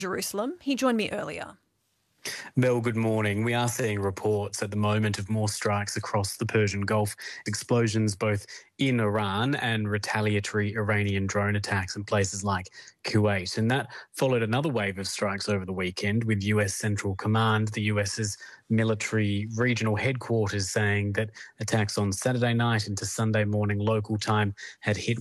Jerusalem. He joined me earlier. Mel, good morning. We are seeing reports at the moment of more strikes across the Persian Gulf, explosions both in Iran and retaliatory Iranian drone attacks in places like Kuwait. And that followed another wave of strikes over the weekend with US Central Command, the US's military regional headquarters, saying that attacks on Saturday night into Sunday morning local time had hit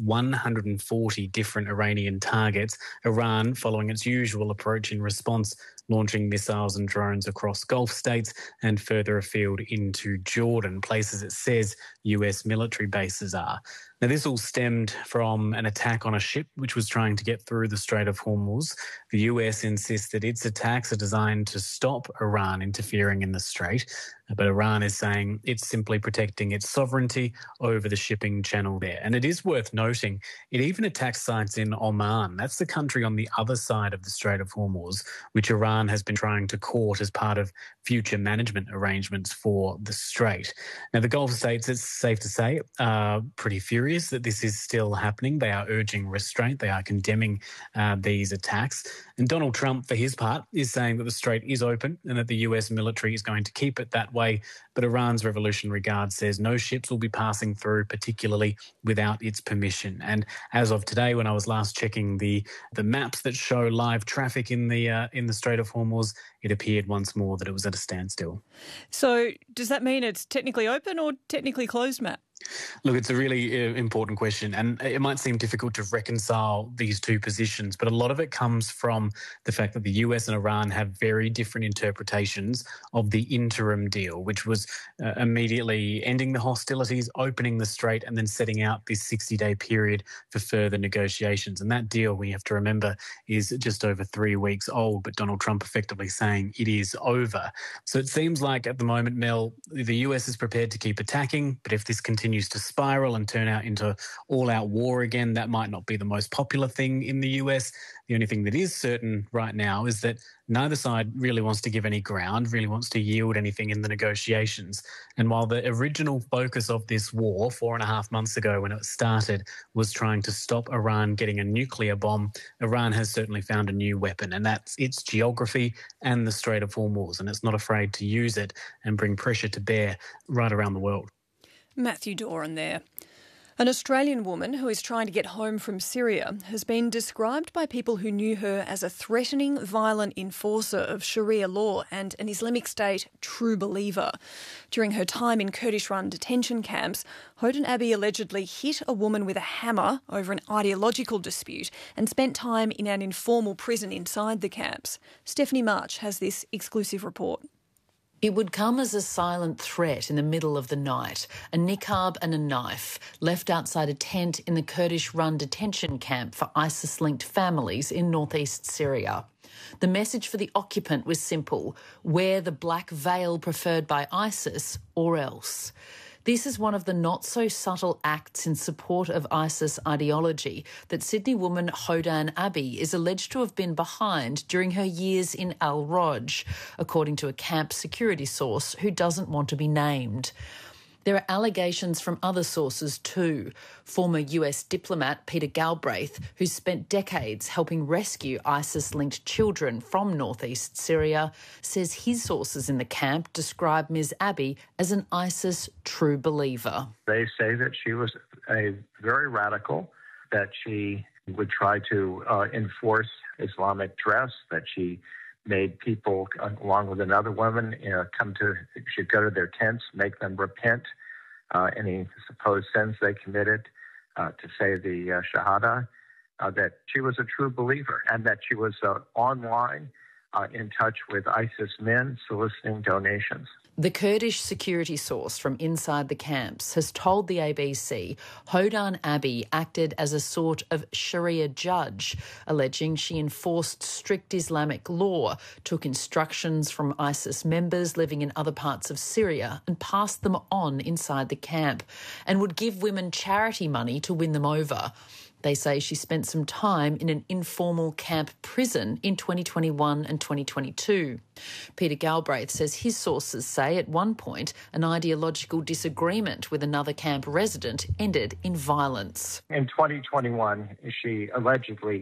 140 different Iranian targets. Iran, following its usual approach in response, launching missiles and drones across Gulf states and further afield into Jordan, places it says US military bases are. Now, this all stemmed from an attack on a ship which was trying to get through the Strait of Hormuz. The US insists that its attacks are designed to stop Iran interfering in the strait, but Iran is saying it's simply protecting its sovereignty over the shipping channel there. And it is worth noting, it even attacks sites in Oman. That's the country on the other side of the Strait of Hormuz, which Iran has been trying to court as part of future management arrangements for the strait. Now, the Gulf states, it's safe to say, are pretty furious that this is still happening. They are urging restraint. They are condemning these attacks. And Donald Trump, for his part, is saying that the strait is open and that the US military is going to keep it that way. But Iran's Revolutionary Guard says no ships will be passing through, particularly without its permission. And as of today, when I was last checking the maps that show live traffic in the Strait of Hormuz, it appeared once more that it was at a standstill. So does that mean it's technically open or technically closed, Matt? Look, it's a really important question, and it might seem difficult to reconcile these two positions, but a lot of it comes from the fact that the US and Iran have very different interpretations of the interim deal, which was immediately ending the hostilities, opening the strait, and then setting out this 60-day period for further negotiations. And that deal, we have to remember, is just over 3 weeks old, but Donald Trump effectively saying it is over. So it seems like at the moment, Mel, the US is prepared to keep attacking, but if this continues to spiral and turn out into all-out war again, that might not be the most popular thing in the US. The only thing that is certain right now is that neither side really wants to give any ground, really wants to yield anything in the negotiations. And while the original focus of this war 4.5 months ago when it started was trying to stop Iran getting a nuclear bomb, Iran has certainly found a new weapon, and that's its geography and the Strait of Hormuz, and it's not afraid to use it and bring pressure to bear right around the world. Matthew Doran there. An Australian woman who is trying to get home from Syria has been described by people who knew her as a threatening, violent enforcer of Sharia law and an Islamic State true believer. During her time in Kurdish-run detention camps, Hodan Abbey allegedly hit a woman with a hammer over an ideological dispute and spent time in an informal prison inside the camps. Stephanie March has this exclusive report. It would come as a silent threat in the middle of the night, a niqab and a knife left outside a tent in the Kurdish-run detention camp for ISIS-linked families in northeast Syria. The message for the occupant was simple: wear the black veil preferred by ISIS or else. This is one of the not-so-subtle acts in support of ISIS ideology that Sydney woman Hodan Abbey is alleged to have been behind during her years in Al-Roj, according to a camp security source who doesn't want to be named. There are allegations from other sources too. Former US diplomat Peter Galbraith, who's spent decades helping rescue ISIS-linked children from northeast Syria, says his sources in the camp describe Ms Abbey as an ISIS true believer. They say that she was a very radical, that she would try to enforce Islamic dress, that she made people, along with another woman, she'd go to their tents, make them repent any supposed sins they committed, to say the Shahada, that she was a true believer, and that she was online in touch with ISIS men soliciting donations. The Kurdish security source from inside the camps has told the ABC Hodan Abbey acted as a sort of Sharia judge, alleging she enforced strict Islamic law, took instructions from ISIS members living in other parts of Syria and passed them on inside the camp, and would give women charity money to win them over. They say she spent some time in an informal camp prison in 2021 and 2022. Peter Galbraith says his sources say at one point an ideological disagreement with another camp resident ended in violence. In 2021, she allegedly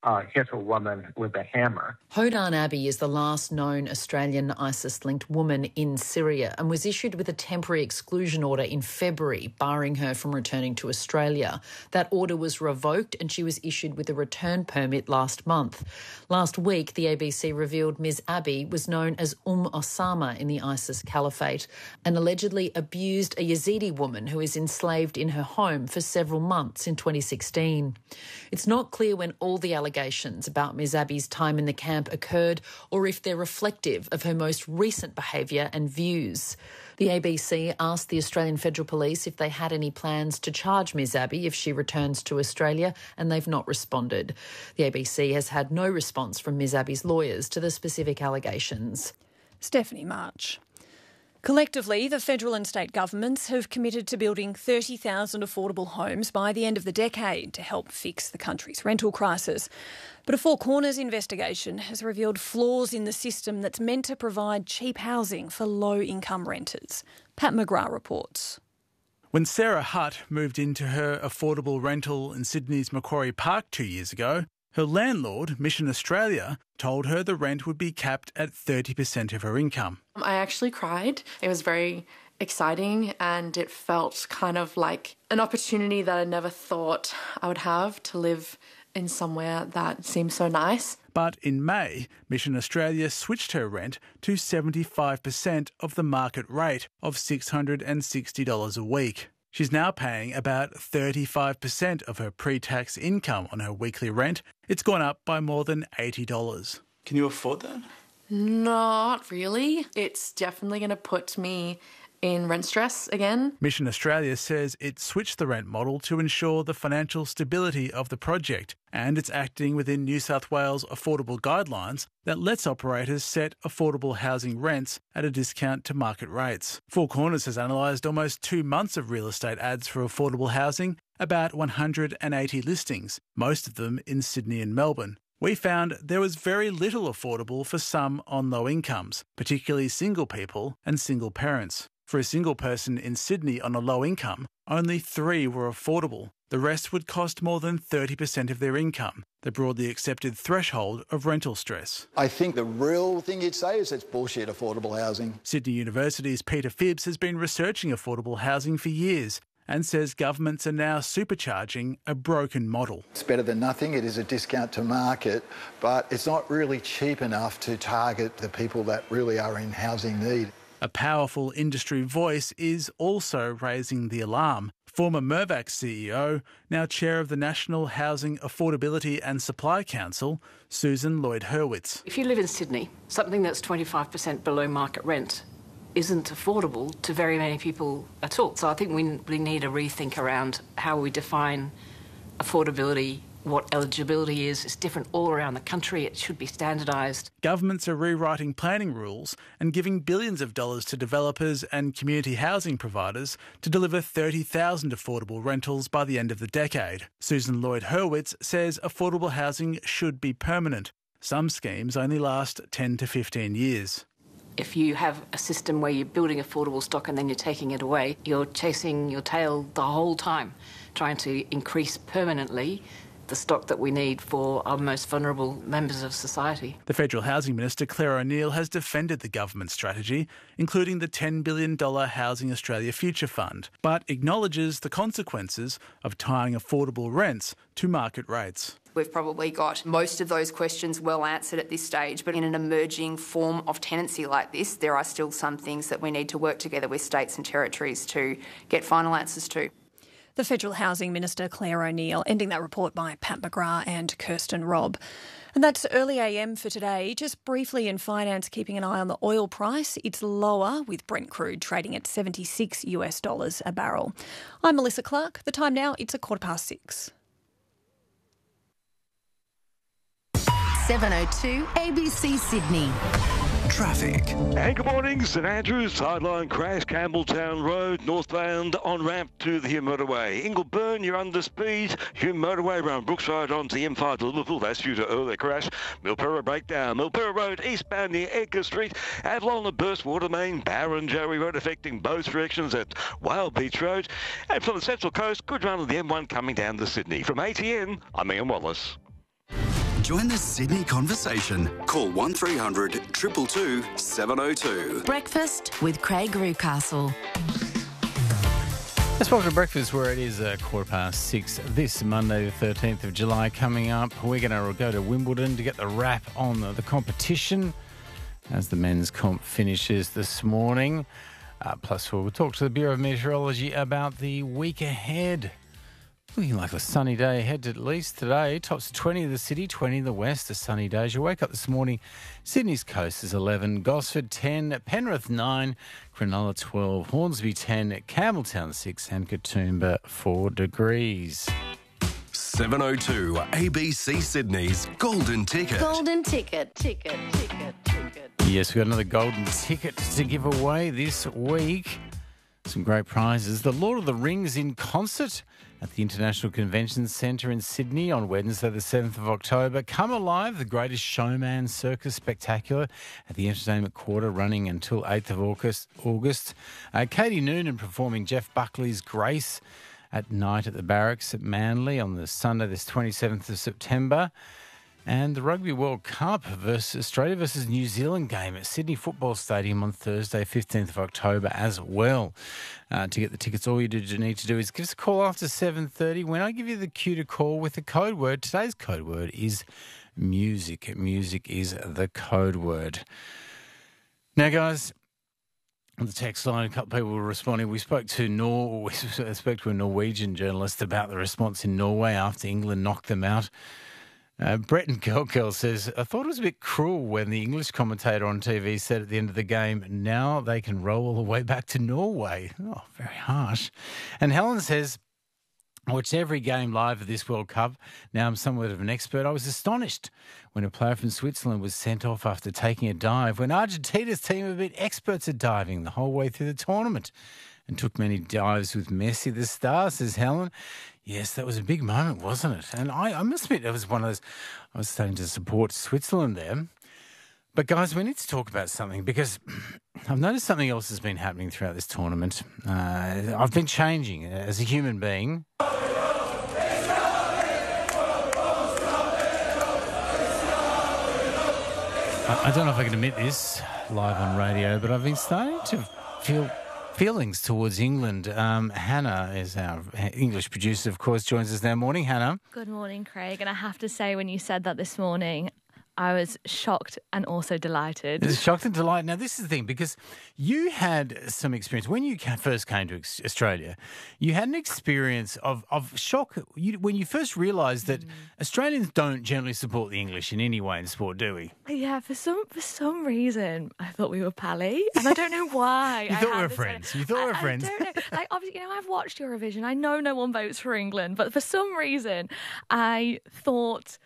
hit a woman with a hammer. Hodan Abbey is the last known Australian ISIS-linked woman in Syria and was issued with a temporary exclusion order in February, barring her from returning to Australia. That order was revoked and she was issued with a return permit last month. Last week, the ABC revealed Ms Abbey was known as Osama in the ISIS caliphate and allegedly abused a Yazidi woman who is enslaved in her home for several months in 2016. It's not clear when all the allegations about Ms Abbey's time in the camp occurred or if they're reflective of her most recent behaviour and views. The ABC asked the Australian Federal Police if they had any plans to charge Ms Abbey if she returns to Australia, and they've not responded. The ABC has had no response from Ms Abbey's lawyers to the specific allegations. Stephanie March. Collectively, the federal and state governments have committed to building 30,000 affordable homes by the end of the decade to help fix the country's rental crisis. But a Four Corners investigation has revealed flaws in the system that's meant to provide cheap housing for low-income renters. Pat McGrath reports. When Sarah Hutt moved into her affordable rental in Sydney's Macquarie Park 2 years ago, her landlord, Mission Australia, told her the rent would be capped at 30% of her income. I actually cried. It was very exciting and it felt kind of like an opportunity that I never thought I would have to live in somewhere that seemed so nice. But in May, Mission Australia switched her rent to 75% of the market rate of $660 a week. She's now paying about 35% of her pre-tax income on her weekly rent. It's gone up by more than $80. Can you afford that? Not really. It's definitely going to put me in rent stress again. Mission Australia says it switched the rent model to ensure the financial stability of the project, and it's acting within New South Wales affordable guidelines that lets operators set affordable housing rents at a discount to market rates. Four Corners has analysed almost 2 months of real estate ads for affordable housing, about 180 listings, most of them in Sydney and Melbourne. We found there was very little affordable for some on low incomes, particularly single people and single parents. For a single person in Sydney on a low income, only 3 were affordable. The rest would cost more than 30% of their income, the broadly accepted threshold of rental stress. I think the real thing you'd say is it's bullshit affordable housing. Sydney University's Peter Phibbs has been researching affordable housing for years and says governments are now supercharging a broken model. It's better than nothing. It is a discount to market, but it's not really cheap enough to target the people that really are in housing need. A powerful industry voice is also raising the alarm. Former Mirvac CEO, now chair of the National Housing Affordability and Supply Council, Susan Lloyd-Hurwitz. If you live in Sydney, something that's 25% below market rent isn't affordable to very many people at all. So I think we really need a rethink around how we define affordability, what eligibility is. It's different all around the country. It should be standardised. Governments are rewriting planning rules and giving billions of dollars to developers and community housing providers to deliver 30,000 affordable rentals by the end of the decade. Susan Lloyd-Hurwitz says affordable housing should be permanent. Some schemes only last 10 to 15 years. If you have a system where you're building affordable stock and then you're taking it away, you're chasing your tail the whole time, trying to increase permanently the stock that we need for our most vulnerable members of society. The Federal Housing Minister, Claire O'Neill, has defended the government strategy, including the $10 billion Housing Australia Future Fund, but acknowledges the consequences of tying affordable rents to market rates. We've probably got most of those questions well answered at this stage, but in an emerging form of tenancy like this, there are still some things that we need to work together with states and territories to get final answers to. The Federal Housing Minister, Claire O'Neill, ending that report by Pat McGrath and Kirsten Robb. And that's early AM for today. Just briefly in finance, keeping an eye on the oil price. It's lower, with Brent crude trading at $76 a barrel. I'm Melissa Clark. The time now, it's 6:15. 7:02 ABC Sydney. Traffic. And good morning, St Andrews, sideline crash, Campbelltown Road, northbound on ramp to the Hume Motorway. Ingleburn, you're under speed. Hume Motorway around Brookside onto the M5 to Liverpool, that's due to earlier crash. Milperra breakdown. Milperra Road, eastbound near Edgar Street. Avalon and Burst Water Main, Barrenjoey Road affecting both directions at Wild Beach Road. And from the Central Coast, good run of the M1 coming down to Sydney. From ATN, I'm Ian Wallace. Join the Sydney conversation. Call 1300 222 702. Breakfast with Craig Rucastle. Let's welcome to breakfast where it is 6:15 this Monday, the 13th of July. Coming up, we're going to go to Wimbledon to get the wrap on the competition as the men's comp finishes this morning. Plus, we'll talk to the Bureau of Meteorology about the week ahead. Looking like a sunny day ahead at least today. Tops 20 of the city, 20 in the west, a sunny day. As you wake up this morning, Sydney's coast is 11, Gosford 10, Penrith 9, Cronulla 12, Hornsby 10, Campbelltown 6 and Katoomba 4 degrees. 702 ABC Sydney's Golden Ticket. Golden Ticket. Yes, we've got another golden ticket to give away this week. Some great prizes. The Lord of the Rings in concert at the International Convention Centre in Sydney on Wednesday the 7th of October. Come Alive, the Greatest Showman Circus Spectacular at the Entertainment Quarter, running until 8th of August. Katie Noonan performing Jeff Buckley's Grace at night at the Barracks at Manly on the Sunday the 27th of September. And the Rugby World Cup versus Australia versus New Zealand game at Sydney Football Stadium on Thursday, 15th of October as well. To get the tickets, all you need to do is give us a call after 7:30. When I give you the cue to call with the code word, today's code word is music. Music is the code word. Now, guys, on the text line, a couple of people were responding. We spoke to a Norwegian journalist about the response in Norway after England knocked them out. Breton Girl says, I thought it was a bit cruel when the English commentator on TV said at the end of the game, now they can roll all the way back to Norway. Oh, very harsh. And Helen says, I watched every game live of this World Cup. Now I'm somewhat of an expert. I was astonished when a player from Switzerland was sent off after taking a dive, when Argentina's team have been experts at diving the whole way through the tournament and took many dives with Messi, the star, says Helen. Yes, that was a big moment, wasn't it? And I must admit, it was one of those, I was starting to support Switzerland there. But, guys, we need to talk about something because I've noticed something else has been happening throughout this tournament. I've been changing as a human being. I don't know if I can admit this live on radio, but I've been starting to feel feelings towards England. Hannah is our English producer, of course, joins us now. Morning, Hannah. Good morning, Craig. And I have to say, when you said that this morning, I was shocked and also delighted. Shocked and delighted. Now, this is the thing, because you had some experience. When you first came to Australia, you had an experience of shock when you first realised that Australians don't generally support the English in any way in sport, do we? Yeah, for some reason, I thought we were pally, and I don't know why. You thought we were friends. You thought we were friends. I don't know. Like, obviously, I've watched Eurovision. I know no one votes for England, but for some reason, I thought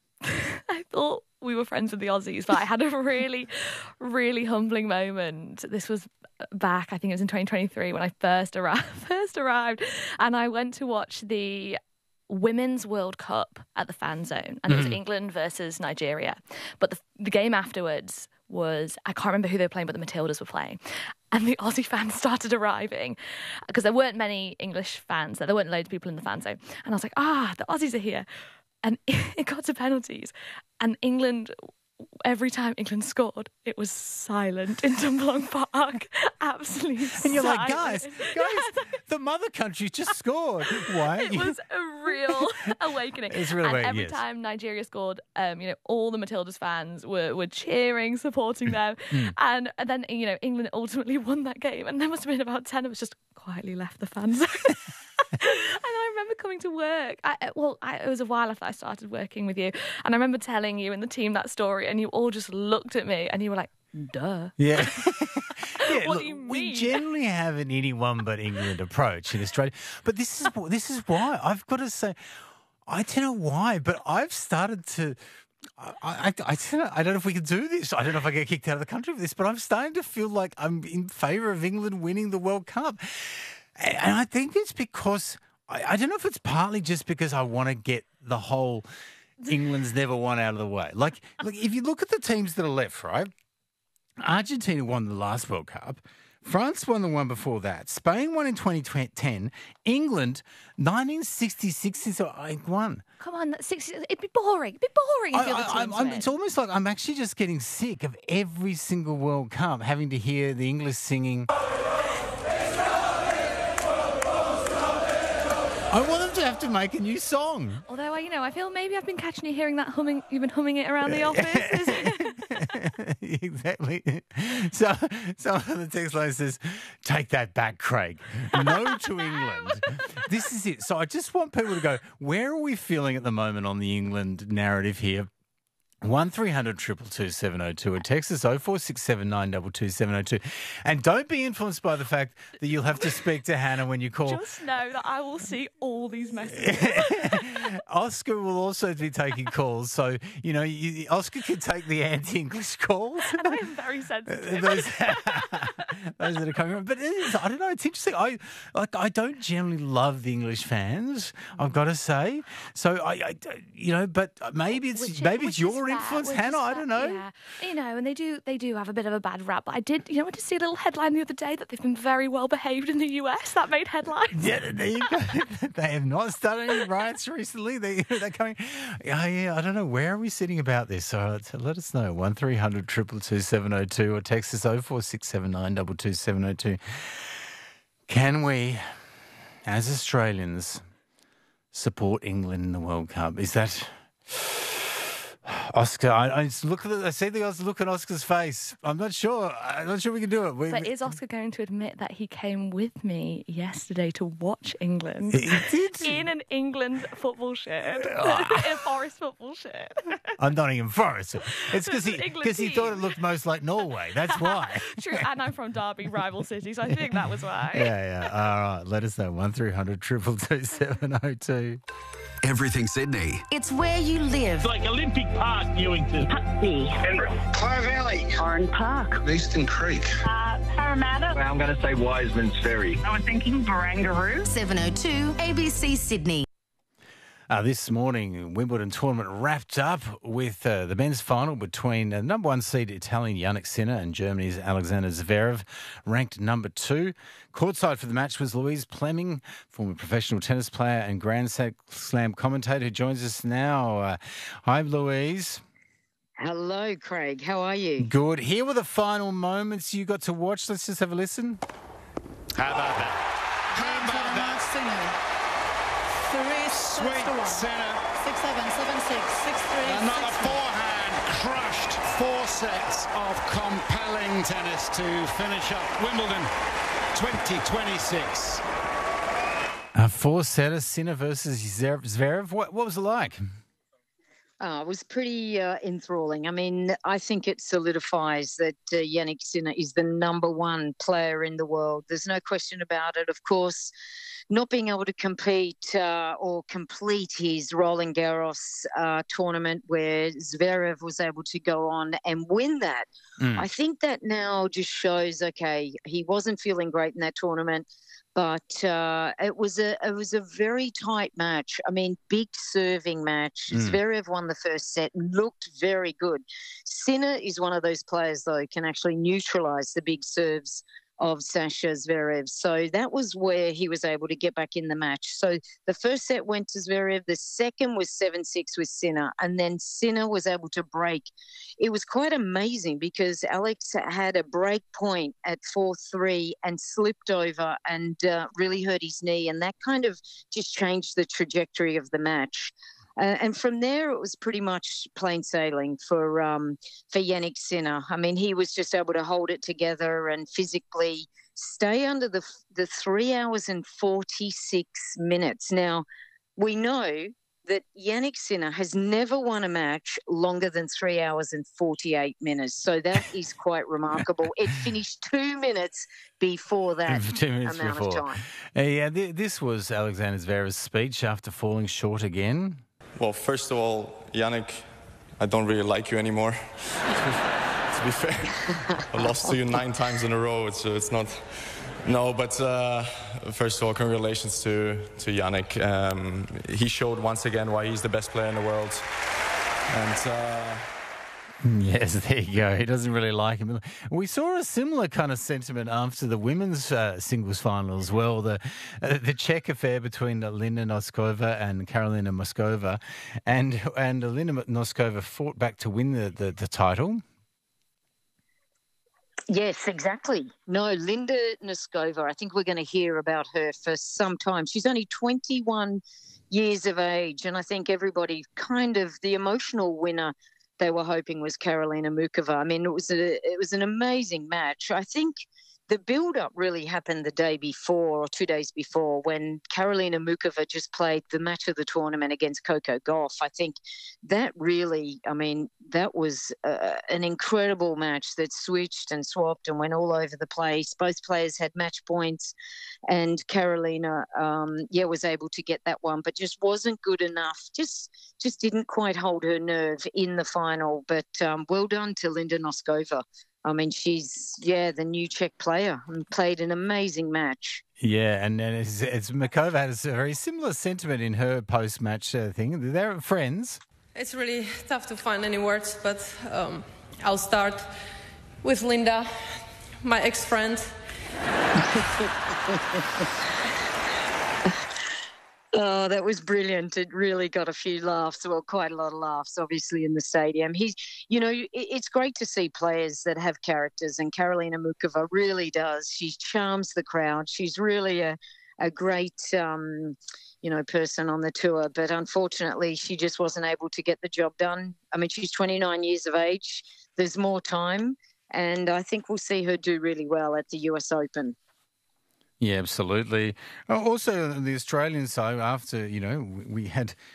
we were friends with the Aussies, but I had a really, really humbling moment. This was back, I think it was in 2023 when I first arrived, and I went to watch the Women's World Cup at the Fan Zone, and it was England versus Nigeria. But the game afterwards was, I can't remember who they were playing, but the Matildas were playing. And the Aussie fans started arriving because there weren't many English fans there. There weren't loads of people in the Fan Zone. And I was like, the Aussies are here. And it got to penalties. And England, every time England scored, it was silent in Dumblong Park. Absolutely silent. And you're like, guys, the mother country just scored. Why? It was a real awakening. It's really and every time Nigeria scored, all the Matildas fans were cheering, supporting them. And then, England ultimately won that game. And there must have been about 10 of us just quietly left the fan zone. And I remember coming to work. It was a while after I started working with you, and I remember telling you and the team that story, and you all just looked at me, and you were like, "Duh." Yeah. What do you mean? We generally have an anyone but England approach in Australia, but this is why I've got to say, I don't know why, but I've started to. I don't know if we can do this. I don't know if I get kicked out of the country for this, but I'm starting to feel like I'm in favour of England winning the World Cup. And I think it's because, I don't know if it's partly just because I want to get the whole England's never won out of the way. Like, if you look at the teams that are left, right? Argentina won the last World Cup. France won the one before that. Spain won in 2010. England, 1966 is I won. Come on, that's 60, it'd be boring. It'd be boring if the other teams win. It's almost like I'm actually just getting sick of every single World Cup having to hear the English singing. I want them to have to make a new song. Although, I feel maybe I've been catching you hearing that humming. You've been humming it around the office. Exactly. So the text line says, take that back, Craig. No to England. This is it. So I just want people to go, where are we feeling at the moment on the England narrative here? 1300 222 702 or text us 0467 922 702. And don't be influenced by the fact that you'll have to speak to Hannah when you call. Just know that I will see all these messages. Oscar will also be taking calls. So, Oscar can take the anti-English calls. And I am very sensitive. Those that are coming on. But it is, I don't know, it's interesting. I don't generally love the English fans, I've got to say. So, but maybe it's your influence, Hannah. I don't know. Yeah, and they do have a bit of a bad rap. But I did see a little headline the other day that they've been very well behaved in the US. That made headlines. Yeah, there you go. They have not started any riots recently. They're coming. I don't know. Where are we sitting about this? So let us know. 1300 222 702 or text us 0467 922 702. Can we, as Australians, support England in the World Cup? Is that... Oscar, I see the look on Oscar's face. I'm not sure we can do it. But is Oscar going to admit that he came with me yesterday to watch England? He did. In an England football shirt. In a Forest football shirt. I'm Nottingham Forest. It's because he thought it looked most like Norway. That's why. True, and I'm from Derby, rival city, so I think that was why. Yeah. All right, let us know. 1300 222 702. Everything Sydney. It's where you live. Like Olympic Park, Newington. Putsey. Clough Valley. Oran Park. Eastern Creek. Parramatta. Well, I'm going to say Wiseman's Ferry. I was thinking Barangaroo. 702 ABC Sydney. This morning, Wimbledon tournament wrapped up with the men's final between number one seed Italian Jannik Sinner and Germany's Alexander Zverev, ranked number 2. Courtside for the match was Louise Fleming, former professional tennis player and Grand Slam commentator, who joins us now. Hi, Louise. Hello, Craig. How are you? Good. Here were the final moments you got to watch. Let's just have a listen. How about that? Sweet Sinner. 6-7, 7-6, 6-3. Another forehand crushed. 4 sets of compelling tennis to finish up Wimbledon 2026. A 4-setter, Sinner versus Zverev. What was it like? It was pretty enthralling. I mean, I think it solidifies that Jannik Sinner is the number 1 player in the world. There's no question about it. Of course, not being able to compete or complete his Roland Garros tournament where Zverev was able to go on and win that. I think that now just shows, okay, he wasn't feeling great in that tournament, but it was a very tight match. I mean, big serving match. Zverev won the first set, looked very good. Sinner is one of those players, though, can actually neutralise the big serves of Sasha Zverev. So that was where he was able to get back in the match. So the first set went to Zverev. The second was 7-6 with Sinner. And then Sinner was able to break. It was quite amazing because Alex had a break point at 4-3 and slipped over and really hurt his knee. And that kind of just changed the trajectory of the match. And from there, it was pretty much plain sailing for Jannik Sinner. I mean, he was just able to hold it together and physically stay under the 3 hours and 46 minutes. Now, we know that Jannik Sinner has never won a match longer than 3 hours and 48 minutes. So that is quite remarkable. It finished 2 minutes before that 2 minutes amount before. of time. Yeah, this was Alexander Zverev's speech after falling short again. Well, first of all, Jannik, I don't really like you anymore. To be fair, I lost to you 9 times in a row, so it's not... No, but first of all, congratulations to Jannik. He showed once again why he's the best player in the world. And Yes, there you go. He doesn't really like him. We saw a similar kind of sentiment after the women's singles final as well. The Czech affair between Linda Noskova and Karolina Moskova, and Linda Noskova fought back to win the title. Yes, exactly. No, Linda Noskova, I think we're going to hear about her for some time. She's only 21 years of age, and I think everybody kind of, the emotional winner they were hoping was Karolina Mukova. I mean, it was an amazing match. I think the build-up really happened the day before or 2 days before when Karolina Mukova just played the match of the tournament against Coco Gauff. I think that really, I mean, that was an incredible match that switched and swapped and went all over the place. Both players had match points, and Karolina, was able to get that one, but just wasn't good enough. Just didn't quite hold her nerve in the final. But well done to Linda Noskova. I mean, she's, the new Czech player and played an amazing match. Yeah, and it's Mukova has a very similar sentiment in her post-match thing. They're friends. It's really tough to find any words, but I'll start with Linda, my ex-friend. Oh, that was brilliant. It really got a few laughs, well, quite a lot of laughs, obviously, in the stadium. It's great to see players that have characters, and Karolina Mukova really does. She charms the crowd. She's really a great, person on the tour, but unfortunately, she just wasn't able to get the job done. I mean, she's 29 years of age. There's more time, and I think we'll see her do really well at the US Open. Yeah, absolutely. Also, the Australian side, after, we've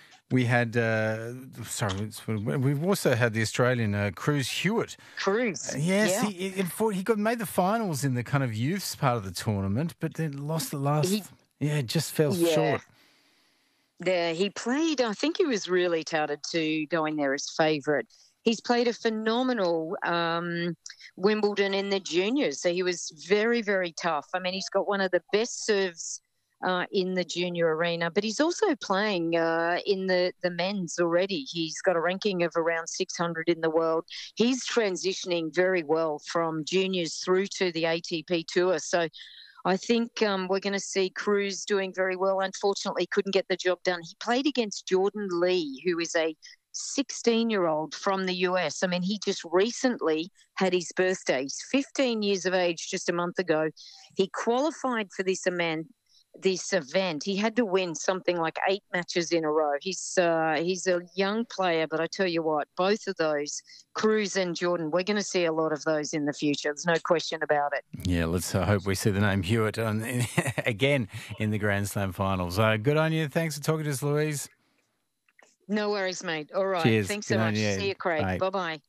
also had the Australian Cruz Hewitt. Cruz. Yes, yeah. He made the finals in the kind of youths part of the tournament, but then lost the last. Just fell short. Yeah, he played, I think he was really touted to go in there as favourite. He's played a phenomenal Wimbledon in the juniors, so he was very, very tough. I mean, he's got one of the best serves in the junior arena, but he's also playing in the men's already. He's got a ranking of around 600 in the world. He's transitioning very well from juniors through to the ATP Tour. So I think we're going to see Cruz doing very well. Unfortunately, couldn't get the job done. He played against Jordan Lee, who is a 16-year-old from the US. I mean, he just recently had his birthday. He's 15 years of age just a month ago. He qualified for this event. He had to win something like 8 matches in a row. He's a young player, but I tell you what, both of those, Cruz and Jordan, we're going to see a lot of those in the future. There's no question about it. Yeah, let's hope we see the name Hewitt again in the Grand Slam finals. Good on you. Thanks for talking to us, Louise. No worries, mate. All right. Cheers. Thanks so much. See you, Craig. Bye-bye.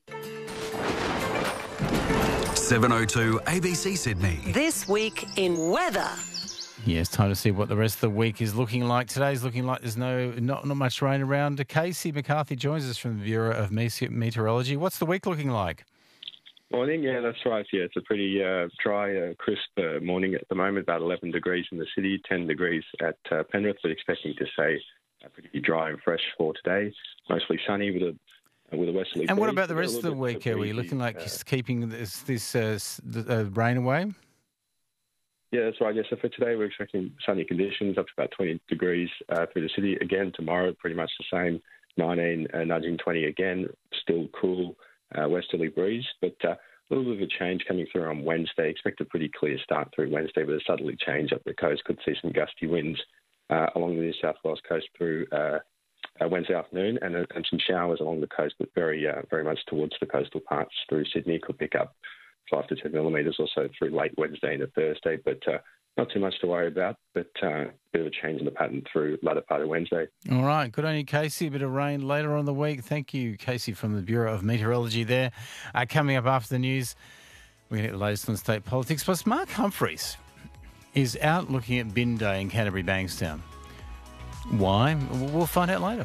7:02 ABC Sydney. This week in weather. Yes, time to see what the rest of the week is looking like. Today's looking like there's not much rain around. Casey McCarthy joins us from the Bureau of Meteorology. What's the week looking like? Morning, yeah, that's right. Yeah, it's a pretty dry, crisp morning at the moment, about 11 degrees in the city, 10 degrees at Penrith, but expecting to stay pretty dry and fresh for today. Mostly sunny with a westerly breeze. And what about the rest of the week? Are we looking like keeping this rain away? Yeah, that's right. Yeah, so for today we're expecting sunny conditions up to about 20 degrees through the city. Again, tomorrow pretty much the same, 19, nudging 20 again. Still cool westerly breeze, but a little bit of a change coming through on Wednesday. Expect a pretty clear start through Wednesday, but a southerly change up the coast. Could see some gusty winds along the New South Wales coast through Wednesday afternoon, and some showers along the coast, but very much towards the coastal parts through Sydney. Could pick up 5 to 10 millimetres or so through late Wednesday into Thursday, but not too much to worry about, but a bit of a change in the pattern through latter part of Wednesday. All right, good on you, Casey. A bit of rain later on in the week. Thank you, Casey, from the Bureau of Meteorology there. Coming up after the news, we're going to get the latest on state politics. Plus, Mark Humphries is out looking at bin day in Canterbury Bankstown. Why? We'll find out later.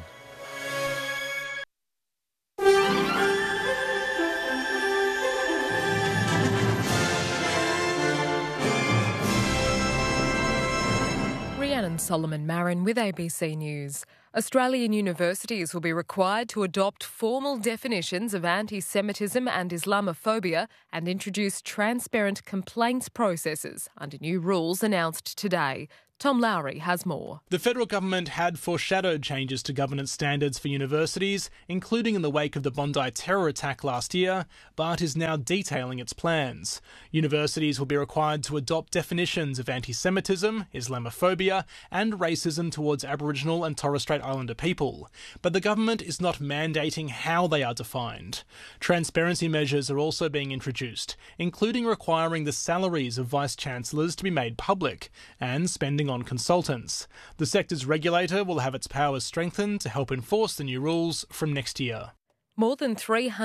I'm Solomon Marin with ABC News. Australian universities will be required to adopt formal definitions of anti-Semitism and Islamophobia and introduce transparent complaints processes under new rules announced today. Tom Lowry has more. The federal government had foreshadowed changes to governance standards for universities, including in the wake of the Bondi terror attack last year, but is now detailing its plans. Universities will be required to adopt definitions of anti-Semitism, Islamophobia and racism towards Aboriginal and Torres Strait Islander people, but the government is not mandating how they are defined. Transparency measures are also being introduced, including requiring the salaries of vice-chancellors to be made public and spending on consultants. The sector's regulator will have its powers strengthened to help enforce the new rules from next year. More than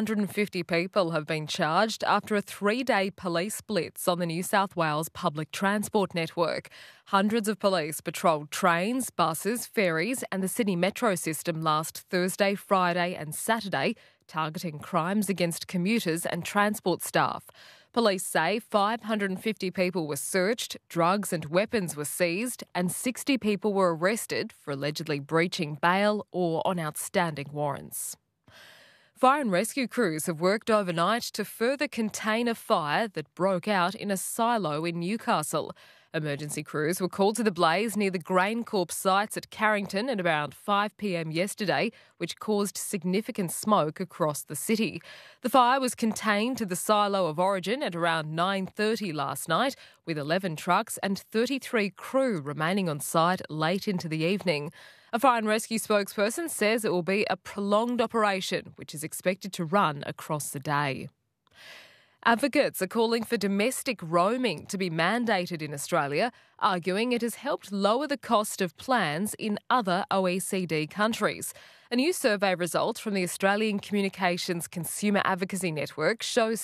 350 people have been charged after a 3-day police blitz on the New South Wales public transport network. Hundreds of police patrolled trains, buses, ferries and the Sydney Metro system last Thursday, Friday and Saturday, targeting crimes against commuters and transport staff. Police say 550 people were searched, drugs and weapons were seized, and 60 people were arrested for allegedly breaching bail or on outstanding warrants. Fire and rescue crews have worked overnight to further contain a fire that broke out in a silo in Newcastle. Emergency crews were called to the blaze near the GrainCorp sites at Carrington at around 5 p.m. yesterday, which caused significant smoke across the city. The fire was contained to the silo of origin at around 9:30 last night, with 11 trucks and 33 crew remaining on site late into the evening. A fire and rescue spokesperson says it will be a prolonged operation, which is expected to run across the day. Advocates are calling for domestic roaming to be mandated in Australia, arguing it has helped lower the cost of plans in other OECD countries. A new survey result from the Australian Communications Consumer Advocacy Network shows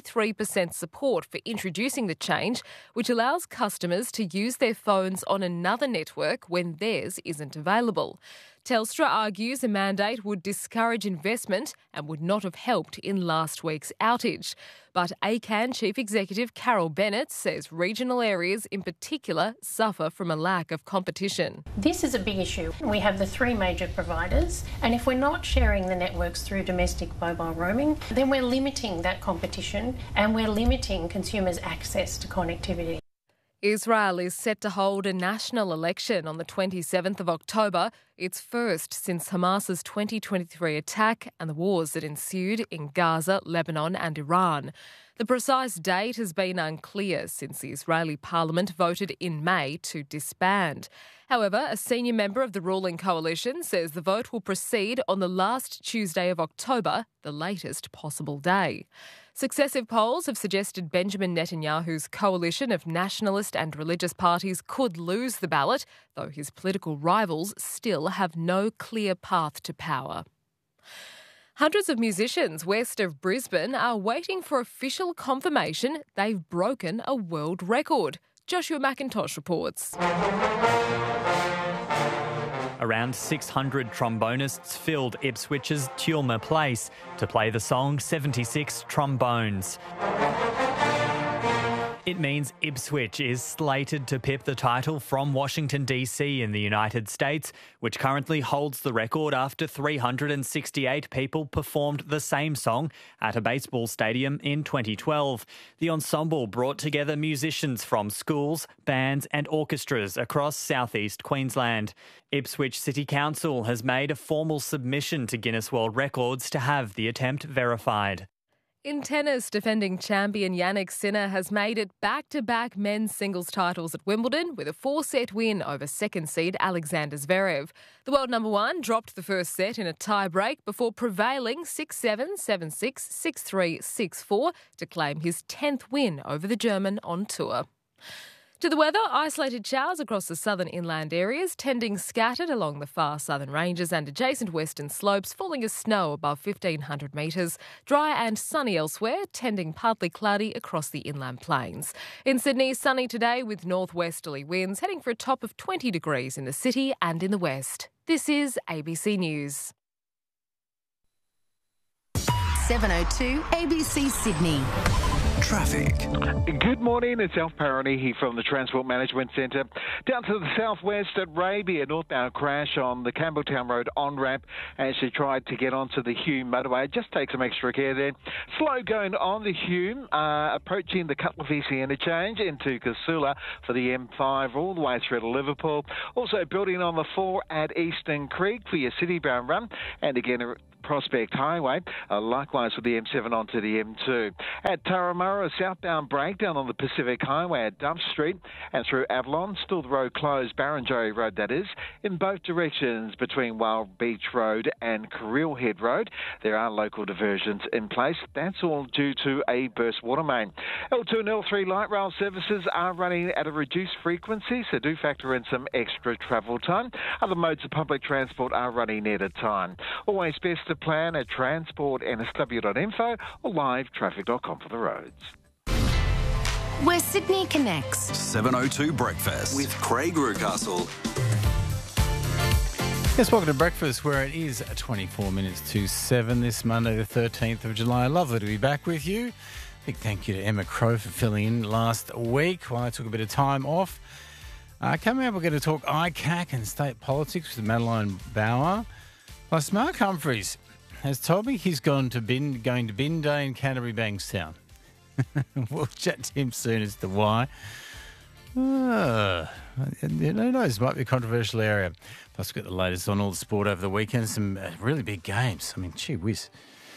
73% support for introducing the change, which allows customers to use their phones on another network when theirs isn't available. Telstra argues a mandate would discourage investment and would not have helped in last week's outage. But ACAN Chief Executive Carol Bennett says regional areas in particular suffer from a lack of competition. This is a big issue. We have the 3 major providers, and if we're not sharing the networks through domestic mobile roaming, then we're limiting that competition and we're limiting consumers' access to connectivity. Israel is set to hold a national election on the 27th of October, its first since Hamas's 2023 attack and the wars that ensued in Gaza, Lebanon and Iran. The precise date has been unclear since the Israeli parliament voted in May to disband. However, a senior member of the ruling coalition says the vote will proceed on the last Tuesday of October, the latest possible day. Successive polls have suggested Benjamin Netanyahu's coalition of nationalist and religious parties could lose the ballot, though his political rivals still have no clear path to power. Hundreds of musicians west of Brisbane are waiting for official confirmation they've broken a world record. Joshua McIntosh reports. Around 600 trombonists filled Ipswich's Tulma Place to play the song 76 Trombones. It means Ipswich is slated to pip the title from Washington, D.C. in the United States, which currently holds the record after 368 people performed the same song at a baseball stadium in 2012. The ensemble brought together musicians from schools, bands and orchestras across southeast Queensland. Ipswich City Council has made a formal submission to Guinness World Records to have the attempt verified. In tennis, defending champion Jannik Sinner has made it back-to-back men's singles titles at Wimbledon with a 4-set win over second seed Alexander Zverev. The world number 1 dropped the first set in a tie-break before prevailing 6-7, 7-6, 6-3, 6-4 to claim his 10th win over the German on tour. To the weather, isolated showers across the southern inland areas, tending scattered along the far southern ranges and adjacent western slopes, falling as snow above 1,500 metres. Dry and sunny elsewhere, tending partly cloudy across the inland plains. In Sydney, sunny today with northwesterly winds, heading for a top of 20 degrees in the city and in the west. This is ABC News. 7:02 ABC Sydney. Traffic. Good morning, it's Alf Paroni from the Transport Management Centre. Down to the southwest at Raby, a northbound crash on the Campbelltown Road on-ramp as she tried to get onto the Hume motorway. Just take some extra care there. Slow going on the Hume, approaching the Cutler-Vesey interchange into Casula for the M5 all the way through to Liverpool. Also building on the 4 at Eastern Creek for your city-bound run, and again Prospect Highway, likewise with the M7 onto the M2. At Turramurra, a southbound breakdown on the Pacific Highway at Duff Street and through Avalon, still the road closed, Barrenjoey Road that is, in both directions between Wild Beach Road and Carril Head Road. There are local diversions in place. That's all due to a burst water main. L2 and L3 light rail services are running at a reduced frequency, so do factor in some extra travel time. Other modes of public transport are running at a time. Always best to plan at transportnsw.info or livetraffic.com for the roads. Where Sydney connects. 702 Breakfast with Craig Rucastle. Yes, welcome to Breakfast, where it is 24 minutes to 7 this Monday, the 13th of July. Lovely to be back with you. Big thank you to Emma Crow for filling in last week while I took a bit of time off. Coming up, we're going to talk ICAC and state politics with Madeline Bauer. Plus, Mark Humphries has told me he's going to Bin Day in Canterbury Bankstown. We'll chat to him soon as to why. Who knows? Might be a controversial area. Plus, we've got the latest on all the sport over the weekend. Some really big games. I mean, gee whiz.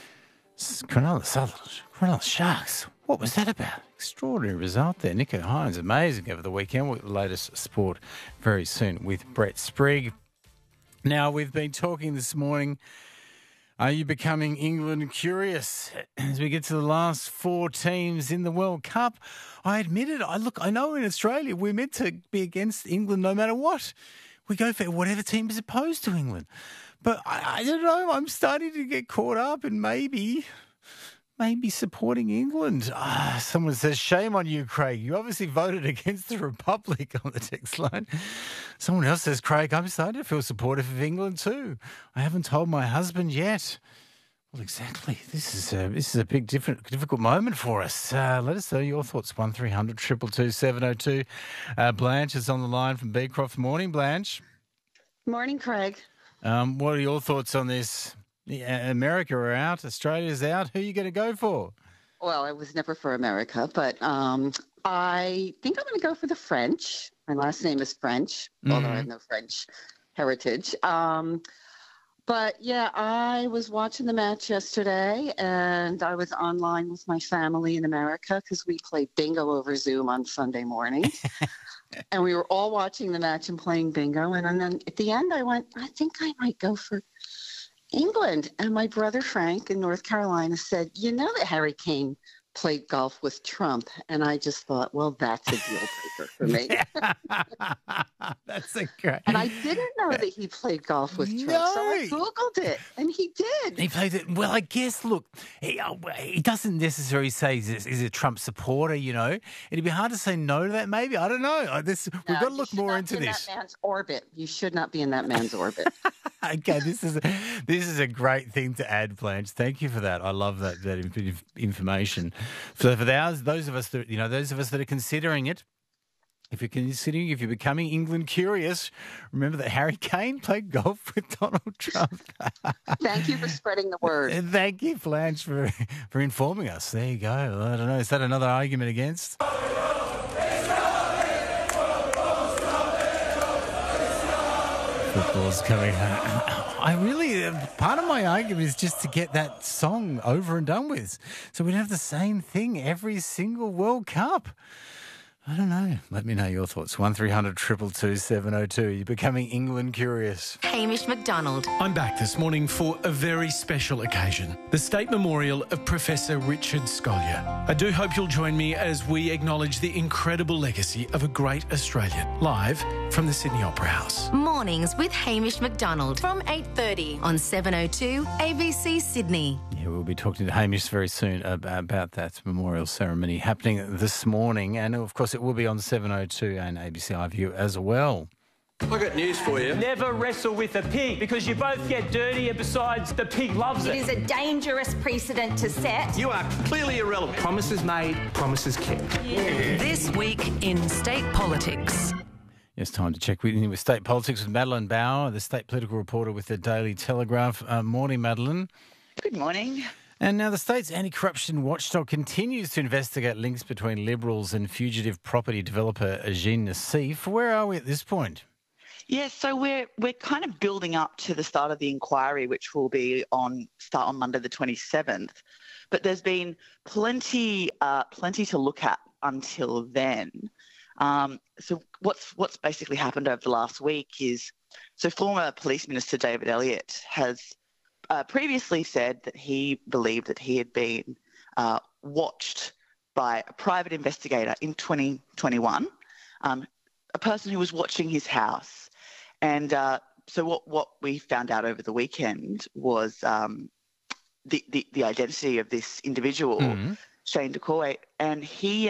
Cronulla Sharks. What was that about? Extraordinary result there. Nico Hines, amazing over the weekend. We'll get the latest sport very soon with Brett Sprigg. Now, we've been talking this morning. Are you becoming England curious? As we get to the last 4 teams in the World Cup, I admit it. I know in Australia we're meant to be against England no matter what. We go for whatever team is opposed to England. But I don't know. I'm starting to get caught up in maybe supporting England. Someone says, shame on you, Craig. You obviously voted against the Republic on the text line. Someone else says, Craig, I'm starting to feel supportive of England too. I haven't told my husband yet. Well, exactly. This is a big, difficult moment for us. Let us know your thoughts. 1300 222 702. Blanche is on the line from Beecroft. Morning, Blanche. Morning, Craig. What are your thoughts on this? America are out, Australia's out. Who are you going to go for? Well, I was never for America, but I think I'm going to go for the French. My last name is French, although I have no French heritage. But yeah, I was watching the match yesterday, and I was online with my family in America because we played bingo over Zoom on Sunday mornings. And we were all watching the match and playing bingo. And then at the end, I went, I think I might go for England. And my brother Frank in North Carolina said, you know that Harry Kane played golf with Trump. And I just thought, well, that's a deal breaker for me. That's a great. And I didn't know that he played golf with Trump. No. So I Googled it, and he did. He played it. Well, I guess, look, he doesn't necessarily say he's a Trump supporter, you know. It'd be hard to say no to that, maybe. I don't know. We've got to look more into this. That man's orbit. You should not be in that man's orbit. Okay, this is a great thing to add, Blanche. Thank you for that. I love that information. So for those of us that are considering it, if you're becoming England curious, remember that Harry Kane played golf with Donald Trump. Thank you for spreading the word. And thank you, Blanche, for informing us. There you go. I don't know. Is that another argument against? Football's coming home. Part of my argument is just to get that song over and done with, so we don't have the same thing every single World Cup. I don't know. Let me know your thoughts. 1300 222 702. You're becoming England curious. Hamish McDonald. I'm back this morning for a very special occasion, the State Memorial of Professor Richard Scolyer. I do hope you'll join me as we acknowledge the incredible legacy of a great Australian, live from the Sydney Opera House. Mornings with Hamish McDonald from 8:30 on 702 ABC Sydney. Yeah, we'll be talking to Hamish very soon about that memorial ceremony happening this morning. And, of course, it will be on 702 and ABC iView as well. I got news for you. Never wrestle with a pig because you both get dirty, and besides, the pig loves it. It is a dangerous precedent to set. You are clearly irrelevant. Promises made, promises kept. This week in state politics. It's time to check with state politics with Madeline Bauer, the state political reporter with the Daily Telegraph. Morning, Madeline. Good morning. And now the state's anti-corruption watchdog continues to investigate links between Liberals and fugitive property developer Jean Nassif. Where are we at this point? Yes, so we're kind of building up to the start of the inquiry, which will start on Monday the 27th. But there's been plenty to look at until then. So what's basically happened over the last week is, so former Police Minister David Elliott has previously said that he believed that he had been watched by a private investigator in 2021, a person who was watching his house. And so what we found out over the weekend was the identity of this individual, Shane Decoy, and he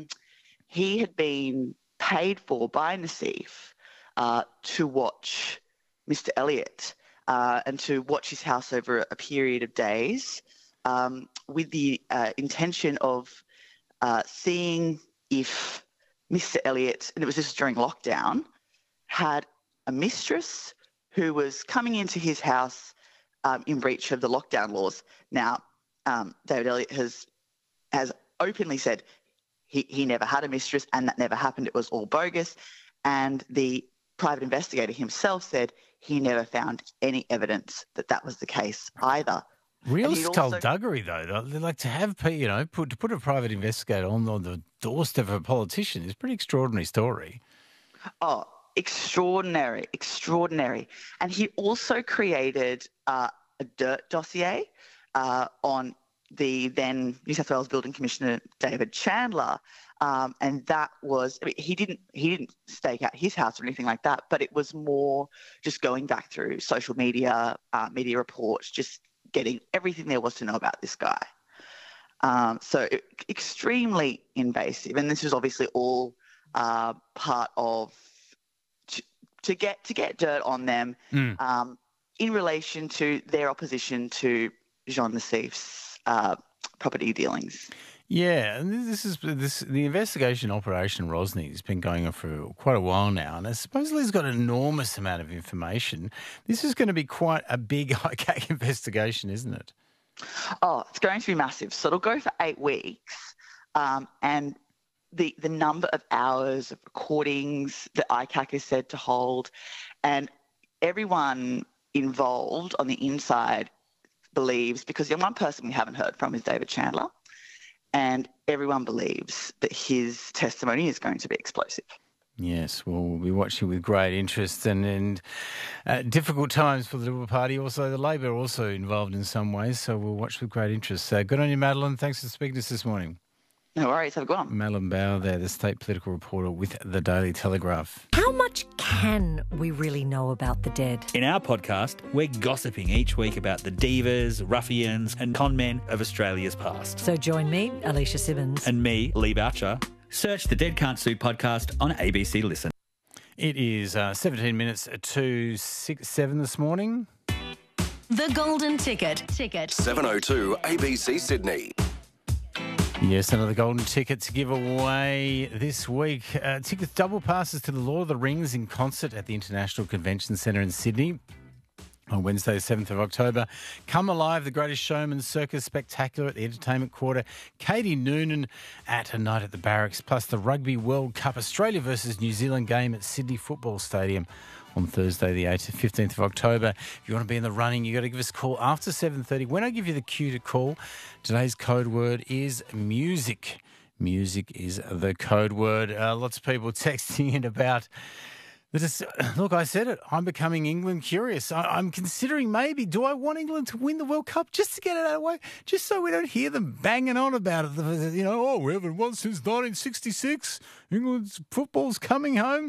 had been paid for by Nassif to watch Mr. Elliott and to watch his house over a period of days with the intention of seeing if Mr. Elliott, and this was during lockdown, had a mistress who was coming into his house in breach of the lockdown laws. Now, David Elliott has openly said he never had a mistress and that never happened. It was all bogus. And the private investigator himself said he never found any evidence that was the case either. Real skullduggery, though. They like to have, put a private investigator on the doorstep of a politician is a pretty extraordinary story. Oh, extraordinary. And he also created a dirt dossier on the then New South Wales Building Commissioner David Chandler, and that was, he didn't stake out his house or anything like that, but it was more just going back through social media, media reports, just getting everything there was to know about this guy. So extremely invasive, and this is obviously all part of to get dirt on them in relation to their opposition to Jean Nassif's property dealings. Yeah, and the investigation Operation Rosny has been going on for quite a while now, and supposedly it's got an enormous amount of information. This is going to be quite a big ICAC investigation, isn't it? Oh, it's going to be massive. So it'll go for 8 weeks, and the number of hours of recordings that ICAC is said to hold, and everyone involved on the inside believes, because the one person we haven't heard from is David Chandler, and everyone believes that his testimony is going to be explosive. Yes, well, we'll be watching with great interest and difficult times for the Liberal Party. Also, the Labor are also involved in some ways, so we'll watch with great interest. Good on you, Madeline. Thanks for speaking to us this morning. No worries. Have a good one. Madeline Bauer there, the state political reporter with the Daily Telegraph. How much can we really know about the dead? In our podcast, we're gossiping each week about the divas, ruffians and con men of Australia's past. So join me, Alicia Simmons. And me, Lee Boucher. Search the Dead Can't Sue podcast on ABC Listen. It is 17 minutes to 7 this morning. The Golden Ticket. 702 ABC Sydney. Yes, another golden ticket to give away this week. Tickets, double passes to the Lord of the Rings in concert at the International Convention Centre in Sydney on Wednesday, the 7th of October. Come Alive, The Greatest Showman Circus Spectacular at the Entertainment Quarter. Katie Noonan at A Night at the Barracks, plus the Rugby World Cup Australia versus New Zealand game at Sydney Football Stadium on Thursday, the 15th of October. If you want to be in the running, you've got to give us a call after 7:30. When I give you the cue to call, today's code word is music. Music is the code word. Lots of people texting in about this. Look, I said it. I'm becoming England curious. I'm considering maybe, do I want England to win the World Cup just to get it out of the way, just so we don't hear them banging on about it. You know, we haven't won since 1966. England's football's coming home.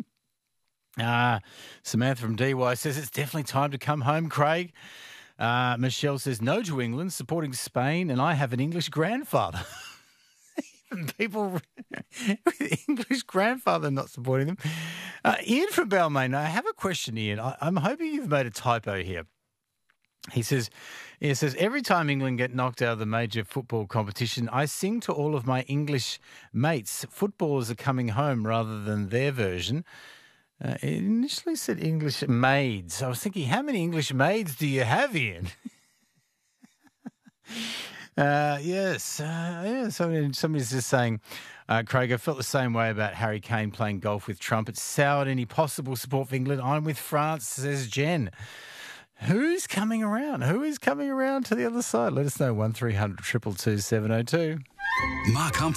Samantha from DY says it's definitely time to come home, Craig. Michelle says no to England, supporting Spain, and I have an English grandfather. People with English grandfather not supporting them. Ian from Balmain, I have a question, Ian. I'm hoping you've made a typo here. He says, every time England get knocked out of the major football competition, I sing to all of my English mates. Footballers are coming home rather than their version. It initially said English maids. I was thinking, how many English maids do you have, Ian? Yes. Somebody's just saying, Craig, I felt the same way about Harry Kane playing golf with Trump. It soured any possible support for England. I'm with France, says Jen. Who's coming around? Who is coming around to the other side? Let us know, 1300 222 702. Mark Humphrey.